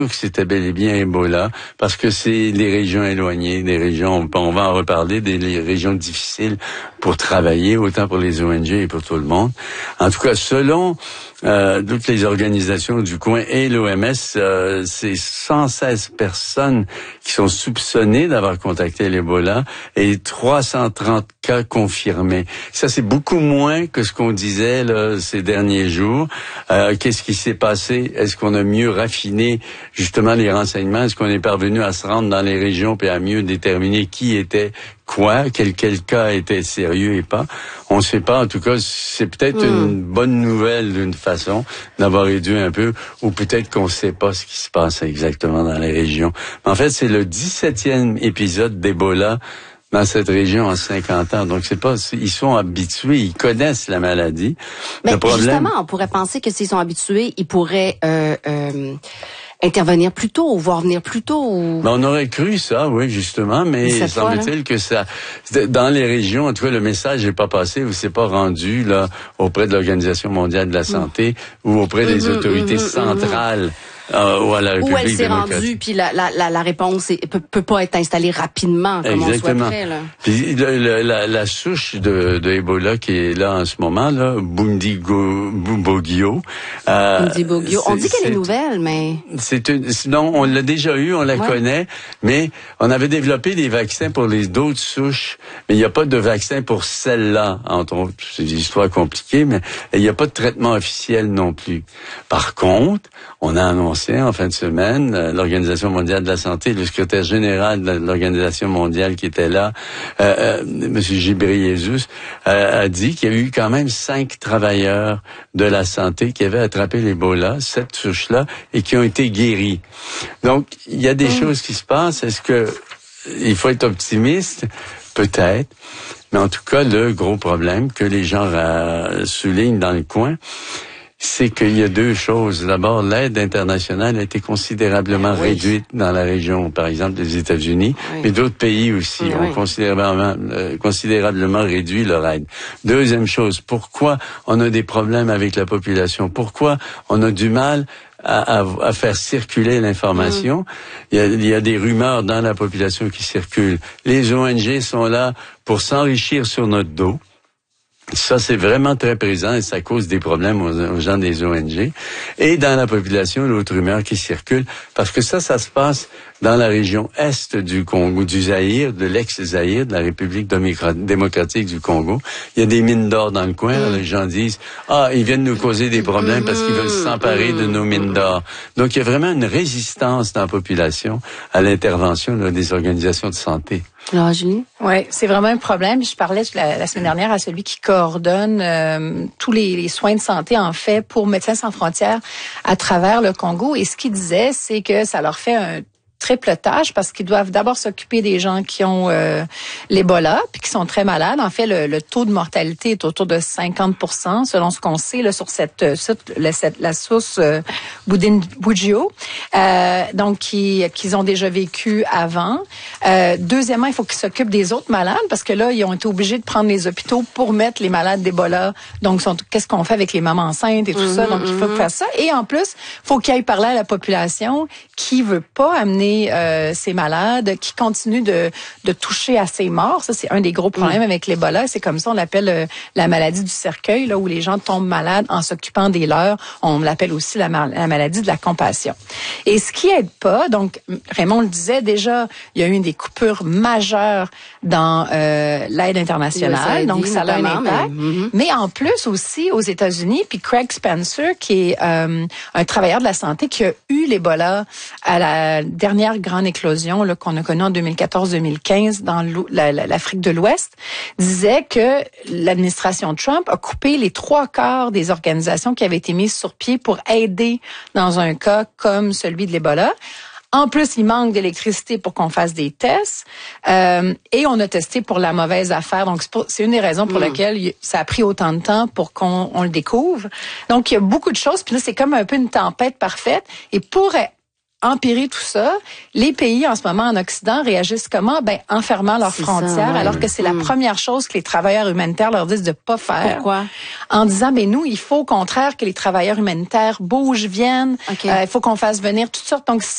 que c'était bel et bien Ebola, parce que c'est les régions éloignées, des régions, on va en reparler, des régions difficiles pour travailler, autant pour les ONG et pour tout le monde. En tout cas, selon toutes les organisations du coin et l'OMS, c'est 116 personnes qui sont soupçonnées d'avoir contacté l'Ebola et 330 cas confirmés. Ça, c'est beaucoup moins que ce qu'on disait là, ces derniers jours. Qu'est-ce qui s'est passé? Est-ce qu'on a mieux raffiné justement les renseignements? Est-ce qu'on est parvenu à se rendre dans les régions et à mieux déterminer qui était quoi, quel cas était sérieux et pas? On ne sait pas. En tout cas, c'est peut-être une bonne nouvelle d'une façon d'avoir réduit un peu, ou peut-être qu'on ne sait pas ce qui se passe exactement dans les régions. En fait, c'est le 17e épisode d'Ebola dans cette région en 50 ans. Donc, ils sont habitués, ils connaissent la maladie. Mais justement, on pourrait penser que s'ils sont habitués, ils pourraient intervenir plus tôt ou voir venir plus tôt. Ou... Ben, on aurait cru ça, oui, justement, mais semble-t-il que ça, dans les régions, en tout cas, le message n'est pas passé ou c'est pas rendu là auprès de l'Organisation mondiale de la santé ou auprès des autorités centrales. Ou à la République où elle s'est démocratique. rendue, puis la réponse peut pas être installée rapidement comme exactement. On souhaiterait. Là. Puis la souche de Ebola qui est là en ce moment, là, Bundibugyo. Bundibugyo. On dit qu'elle est nouvelle, mais... Non, on l'a déjà eu, on la connaît, mais on avait développé des vaccins pour les d'autres souches, mais il n'y a pas de vaccin pour celle-là, entre autres. C'est une histoire compliquée, mais il n'y a pas de traitement officiel non plus. Par contre, on a annoncé en fin de semaine, l'Organisation mondiale de la santé, le secrétaire général de l'Organisation mondiale qui était là, M. Ghebreyesus, a dit qu'il y a eu quand même 5 travailleurs de la santé qui avaient attrapé l'Ebola, cette souche-là, et qui ont été guéris. Donc, il y a des choses qui se passent. Est-ce que il faut être optimiste? Peut-être. Mais en tout cas, le gros problème que les gens soulignent dans le coin, c'est qu'il y a 2 choses. D'abord, l'aide internationale a été considérablement réduite dans la région, par exemple des États-Unis, mais d'autres pays aussi ont considérablement réduit leur aide. Deuxième chose, pourquoi on a des problèmes avec la population? Pourquoi on a du mal à faire circuler l'information? Il y a des rumeurs dans la population qui circulent. Les ONG sont là pour s'enrichir sur notre dos. Ça, c'est vraiment très présent et ça cause des problèmes aux gens des ONG. Et dans la population, l'autre rumeur qui circule, parce que ça se passe dans la région est du Congo, du Zaïre, de l'ex-Zaïre, de la République démocratique du Congo. Il y a des mines d'or dans le coin. Là, les gens disent, ils viennent nous causer des problèmes parce qu'ils veulent s'emparer de nos mines d'or. Donc, il y a vraiment une résistance dans la population à l'intervention des organisations de santé. Alors, Julie? Oui, c'est vraiment un problème. Je parlais la semaine dernière à celui qui coordonne tous les soins de santé, en fait, pour Médecins sans frontières à travers le Congo. Et ce qu'il disait, c'est que ça leur fait un triple tâche parce qu'ils doivent d'abord s'occuper des gens qui ont l'Ebola puis qui sont très malades. En fait, le taux de mortalité est autour de 50% selon ce qu'on sait là, sur la source Bundibugyo, donc qu'ils ont déjà vécu avant. Deuxièmement, il faut qu'ils s'occupent des autres malades parce que là, ils ont été obligés de prendre les hôpitaux pour mettre les malades d'Ebola. Donc, qu'est-ce qu'on fait avec les mamans enceintes et tout ça? Donc, il faut faire ça. Et en plus, il faut qu'ils aillent parler à la population qui veut pas amener ces malades, qui continuent de toucher à ces morts. Ça, c'est un des gros problèmes avec l'Ebola. C'est comme ça, on l'appelle la maladie du cercueil, là, où les gens tombent malades en s'occupant des leurs. On l'appelle aussi la maladie de la compassion. Et ce qui aide pas, donc Raymond le disait déjà, il y a eu des coupures majeures dans l'aide internationale, donc ça a un impact. Mais en plus aussi aux États-Unis, puis Craig Spencer, qui est un travailleur de la santé qui a eu l'Ebola à la dernière grande éclosion là, qu'on a connue en 2014-2015 dans l'Afrique de l'Ouest, disait que l'administration Trump a coupé les 3/4 des organisations qui avaient été mises sur pied pour aider dans un cas comme celui de l'Ebola. En plus, il manque d'électricité pour qu'on fasse des tests et on a testé pour la mauvaise affaire. Donc, c'est une des raisons pour lesquelles ça a pris autant de temps pour qu'on le découvre. Donc, il y a beaucoup de choses. Puis là, c'est comme un peu une tempête parfaite. Et pour empirer tout ça, les pays en ce moment en Occident réagissent comment? En fermant leurs frontières, alors que c'est la première chose que les travailleurs humanitaires leur disent de pas faire. Pourquoi? En disant, nous, il faut au contraire que les travailleurs humanitaires bougent, viennent. Il faut qu'on fasse venir toutes sortes. Donc,